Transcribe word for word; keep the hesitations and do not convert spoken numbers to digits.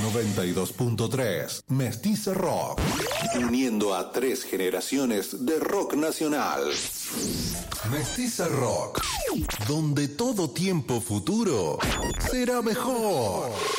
noventa y dos punto tres Mestiza Rock, uniendo a tres generaciones de rock nacional. Mestiza Rock, donde todo tiempo futuro será mejor.